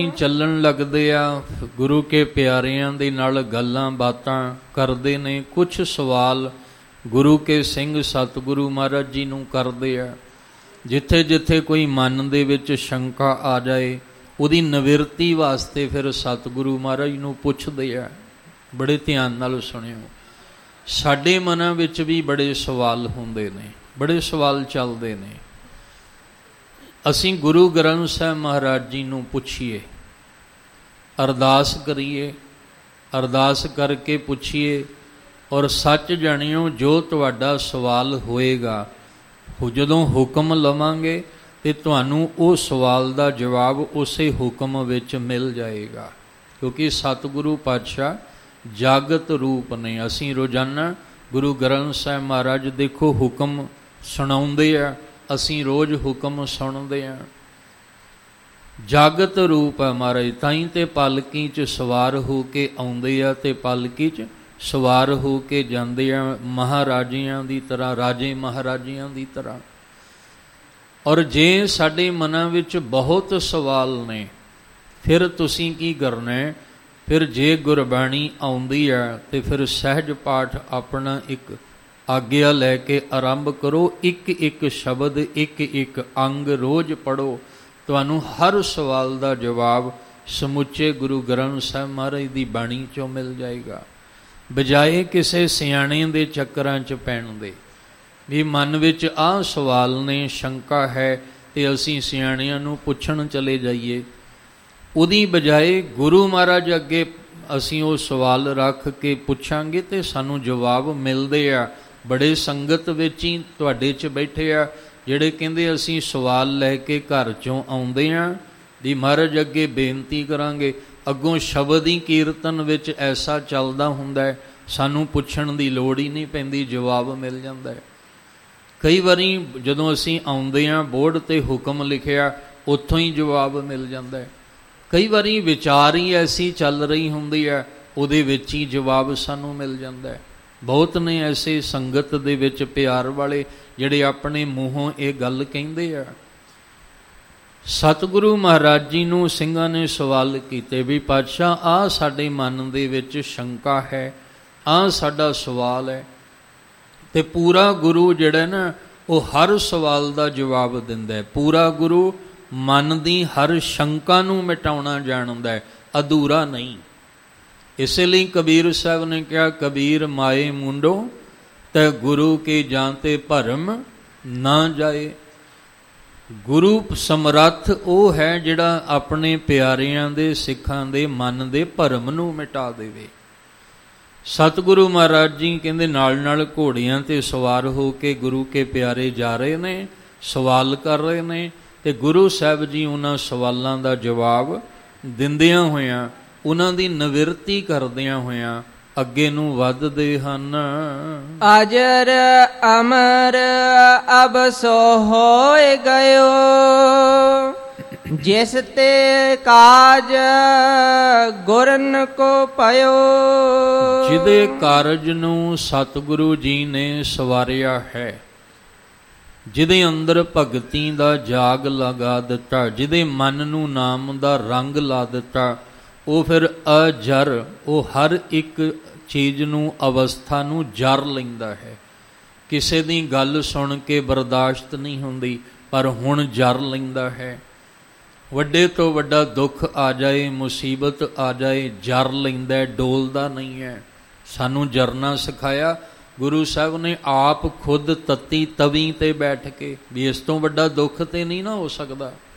ਚੱਲਣ ਲੱਗਦੇ ਆ, ਗੁਰੂ ਕੇ ਪਿਆਰਿਆਂ ਦੇ ਨਾਲ ਗੱਲਾਂ ਬਾਤਾਂ ਕਰਦੇ ਨੇ। ਕੁਛ ਸਵਾਲ ਗੁਰੂ ਕੇ ਸਿੰਘ ਸਤਿਗੁਰੂ ਮਹਾਰਾਜ ਜੀ ਨੂੰ ਕਰਦੇ ਆ। ਜਿੱਥੇ ਜਿੱਥੇ ਕੋਈ ਮਨ ਦੇ ਵਿੱਚ ਸ਼ੰਕਾ ਆ ਜਾਏ, ਉਹਦੀ ਨਿਵਰਤੀ ਵਾਸਤੇ ਫਿਰ ਸਤਿਗੁਰੂ ਮਹਾਰਾਜ ਨੂੰ ਪੁੱਛਦੇ ਆ। ਬੜੇ ਧਿਆਨ ਨਾਲ ਸੁਣਿਓ, ਸਾਡੇ ਮਨਾਂ ਵਿੱਚ ਵੀ ਬੜੇ ਸਵਾਲ ਹੁੰਦੇ ਨੇ, ਬੜੇ ਸਵਾਲ ਚੱਲਦੇ ਨੇ। ਅਸੀਂ ਗੁਰੂ ਗ੍ਰੰਥ ਸਾਹਿਬ ਮਹਾਰਾਜ ਜੀ ਨੂੰ ਪੁੱਛੀਏ, ਅਰਦਾਸ ਕਰੀਏ, ਅਰਦਾਸ ਕਰਕੇ ਪੁੱਛੀਏ ਔਰ ਸੱਚ ਜਾਣਿਓ ਜੋ ਤੁਹਾਡਾ ਸਵਾਲ ਹੋਏਗਾ, ਜਦੋਂ ਹੁਕਮ ਲਵਾਂਗੇ ਤੇ ਤੁਹਾਨੂੰ ਉਹ ਸਵਾਲ ਦਾ ਜਵਾਬ ਉਸੇ ਹੁਕਮ ਵਿੱਚ ਮਿਲ ਜਾਏਗਾ। ਕਿਉਂਕਿ ਸਤਿਗੁਰੂ ਪਾਤਸ਼ਾਹ ਜਾਗਤ ਰੂਪ ਨੇ। ਅਸੀਂ ਰੋਜ਼ਾਨਾ ਗੁਰੂ ਗ੍ਰੰਥ ਸਾਹਿਬ ਮਹਾਰਾਜ ਦੇਖੋ ਹੁਕਮ ਸੁਣਾਉਂਦੇ ਆ, ਅਸੀਂ ਰੋਜ਼ ਹੁਕਮ ਸੁਣਦੇ ਹਾਂ। ਜਾਗਤ ਰੂਪ ਹੈ ਮਹਾਰਾਜ, ਤਾਂ ਹੀ ਤੇ ਪਾਲਕੀ 'ਚ ਸਵਾਰ ਹੋ ਕੇ ਆਉਂਦੇ ਆ ਤੇ ਪਾਲਕੀ 'ਚ ਸਵਾਰ ਹੋ ਕੇ ਜਾਂਦੇ ਆ, ਮਹਾਰਾਜਿਆਂ ਦੀ ਤਰ੍ਹਾਂ, ਰਾਜੇ ਮਹਾਰਾਜਿਆਂ ਦੀ ਤਰ੍ਹਾਂ। ਔਰ ਜੇ ਸਾਡੇ ਮਨਾਂ ਵਿੱਚ ਬਹੁਤ ਸਵਾਲ ਨੇ, ਫਿਰ ਤੁਸੀਂ ਕੀ ਕਰਨਾ ਹੈ? ਫਿਰ ਜੇ ਗੁਰਬਾਣੀ ਆਉਂਦੀ ਹੈ ਤੇ ਫਿਰ ਸਹਿਜ ਪਾਠ ਆਪਣਾ ਇੱਕ ਆਗਿਆ ਲੈ ਕੇ ਆਰੰਭ ਕਰੋ। ਇੱਕ ਇੱਕ ਸ਼ਬਦ, ਇੱਕ ਇੱਕ ਅੰਗ ਰੋਜ਼ ਪੜ੍ਹੋ, ਤੁਹਾਨੂੰ ਹਰ ਸਵਾਲ ਦਾ ਜਵਾਬ ਸਮੁੱਚੇ ਗੁਰੂ ਗ੍ਰੰਥ ਸਾਹਿਬ ਮਹਾਰਾਜ ਦੀ ਬਾਣੀ 'ਚੋਂ ਮਿਲ ਜਾਏਗਾ। ਬਜਾਏ ਕਿਸੇ ਸਿਆਣੇ ਦੇ ਚੱਕਰਾਂ 'ਚ ਪੈਣ ਦੇ ਵੀ ਮਨ ਵਿੱਚ ਆਹ ਸਵਾਲ ਨੇ, ਸ਼ੰਕਾ ਹੈ ਤੇ ਅਸੀਂ ਸਿਆਣਿਆਂ ਨੂੰ ਪੁੱਛਣ ਚਲੇ ਜਾਈਏ। ਉਹਦੀ ਬਜਾਏ ਗੁਰੂ ਮਹਾਰਾਜ ਅੱਗੇ ਅਸੀਂ ਉਹ ਸਵਾਲ ਰੱਖ ਕੇ ਪੁੱਛਾਂਗੇ ਤੇ ਸਾਨੂੰ ਜਵਾਬ ਮਿਲਦੇ ਆ। ਬੜੇ ਸੰਗਤ ਵਿੱਚ ਹੀ ਤੁਹਾਡੇ 'ਚ ਬੈਠੇ ਆ ਜਿਹੜੇ ਕਹਿੰਦੇ ਅਸੀਂ ਸਵਾਲ ਲੈ ਕੇ ਘਰ 'ਚੋਂ ਆਉਂਦੇ ਹਾਂ ਵੀ ਮਹਾਰਾਜ ਅੱਗੇ ਬੇਨਤੀ ਕਰਾਂਗੇ। ਅੱਗੋਂ ਸ਼ਬਦ ਹੀ ਕੀਰਤਨ ਵਿੱਚ ਐਸਾ ਚੱਲਦਾ ਹੁੰਦਾ ਹੈ, ਸਾਨੂੰ ਪੁੱਛਣ ਦੀ ਲੋੜ ਹੀ ਨਹੀਂ ਪੈਂਦੀ, ਜਵਾਬ ਮਿਲ ਜਾਂਦਾ ਹੈ। ਕਈ ਵਾਰੀ ਜਦੋਂ ਅਸੀਂ ਆਉਂਦੇ ਹਾਂ, ਬੋਰਡ 'ਤੇ ਹੁਕਮ ਲਿਖਿਆ, ਉੱਥੋਂ ਹੀ ਜਵਾਬ ਮਿਲ ਜਾਂਦਾ ਹੈ। ਕਈ ਵਾਰੀ ਵਿਚਾਰ ਹੀ ਐਸੀ ਚੱਲ ਰਹੀ ਹੁੰਦੀ ਹੈ, ਉਹਦੇ ਵਿੱਚ ਹੀ ਜਵਾਬ ਸਾਨੂੰ ਮਿਲ ਜਾਂਦਾ ਹੈ। ਬਹੁਤ ਨੇ ਐਸੇ ਸੰਗਤ ਦੇ ਵਿੱਚ ਪਿਆਰ ਵਾਲੇ ਜਿਹੜੇ ਆਪਣੇ ਮੂੰਹੋਂ ਇਹ ਗੱਲ ਕਹਿੰਦੇ ਆ। ਸਤਿਗੁਰੂ ਮਹਾਰਾਜ ਜੀ ਨੂੰ ਸਿੰਘਾਂ ਨੇ ਸਵਾਲ ਕੀਤੇ ਵੀ ਪਾਤਸ਼ਾਹ ਆਹ ਸਾਡੇ ਮਨ ਦੇ ਵਿੱਚ ਸ਼ੰਕਾ ਹੈ, ਆਹ ਸਾਡਾ ਸਵਾਲ ਹੈ। ਤੇ ਪੂਰਾ ਗੁਰੂ ਜਿਹੜਾ ਨਾ ਉਹ ਹਰ ਸਵਾਲ ਦਾ ਜਵਾਬ ਦਿੰਦਾ ਹੈ। ਪੂਰਾ ਗੁਰੂ ਮਨ ਦੀ ਹਰ ਸ਼ੰਕਾ ਨੂੰ ਮਿਟਾਉਣਾ ਜਾਣਦਾ ਹੈ, ਅਧੂਰਾ ਨਹੀਂ। ਇਸੇ ਲਈ ਕਬੀਰ ਸਾਹਿਬ ਨੇ ਕਿਹਾ, ਕਬੀਰ ਮਾਏ ਮੁੰਡੋ ਤੈ ਗੁਰੂ ਕੇ ਜਾਂਤੇ ਭਰਮ ਨਾ ਜਾਏ। ਗੁਰੂ ਸਮਰੱਥ ਉਹ ਹੈ ਜਿਹੜਾ ਆਪਣੇ ਪਿਆਰਿਆਂ ਦੇ, ਸਿੱਖਾਂ ਦੇ ਮਨ ਦੇ ਭਰਮ ਨੂੰ ਮਿਟਾ ਦੇਵੇ। ਸਤਿਗੁਰੂ ਮਹਾਰਾਜ ਜੀ ਕਹਿੰਦੇ ਨਾਲ ਨਾਲ ਘੋੜਿਆਂ 'ਤੇ ਸਵਾਰ ਹੋ ਕੇ ਗੁਰੂ ਕੇ ਪਿਆਰੇ ਜਾ ਰਹੇ ਨੇ, ਸਵਾਲ ਕਰ ਰਹੇ ਨੇ ਤੇ ਗੁਰੂ ਸਾਹਿਬ ਜੀ ਉਹਨਾਂ ਸਵਾਲਾਂ ਦਾ ਜਵਾਬ ਦਿੰਦਿਆਂ ਹੋਇਆਂ, ਉਹਨਾਂ ਦੀ ਨਿਵਰਤੀ ਕਰਦਿਆਂ ਹੋਇਆਂ ਅੱਗੇ ਨੂੰ ਵੱਧਦੇ ਹਨ। ਅਜਰ ਅਮਰ ਅਬ ਸੋ ਹੋਏ ਗਇਓ, ਜਿਸ ਤੇ ਕਾਜ ਗੁਰਨ ਕੋ ਪਇਓ। ਜਿਹਦੇ ਕਾਰਜ ਨੂੰ ਸਤਿਗੁਰੂ ਜੀ ਨੇ ਸਵਾਰਿਆ ਹੈ, ਜਿਹਦੇ ਅੰਦਰ ਭਗਤੀ ਦਾ ਜਾਗ ਲਗਾ ਦਿੱਤਾ, ਜਿਹਦੇ ਮਨ ਨੂੰ ਨਾਮ ਦਾ ਰੰਗ ਲਾ ਦਿੱਤਾ, ਉਹ ਫਿਰ ਅਜਰ, ਉਹ ਹਰ ਇੱਕ ਚੀਜ਼ ਨੂੰ, ਅਵਸਥਾ ਨੂੰ ਜਰ ਲੈਂਦਾ ਹੈ। ਕਿਸੇ ਦੀ ਗੱਲ ਸੁਣ ਕੇ ਬਰਦਾਸ਼ਤ ਨਹੀਂ ਹੁੰਦੀ, ਪਰ ਹੁਣ ਜਰ ਲੈਂਦਾ ਹੈ। ਵੱਡੇ ਤੋਂ ਵੱਡਾ ਦੁੱਖ ਆ ਜਾਏ, ਮੁਸੀਬਤ ਆ ਜਾਏ, ਜਰ ਲੈਂਦਾ, ਡੋਲਦਾ ਨਹੀਂ ਹੈ। ਸਾਨੂੰ ਜਰਨਾ ਸਿਖਾਇਆ ਗੁਰੂ ਸਾਹਿਬ ਨੇ ਆਪ ਖੁਦ ਤੱਤੀ ਤਵੀ 'ਤੇ ਬੈਠ ਕੇ, ਵੀ ਇਸ ਤੋਂ ਵੱਡਾ ਦੁੱਖ ਤੇ ਨਹੀਂ ਨਾ ਹੋ ਸਕਦਾ।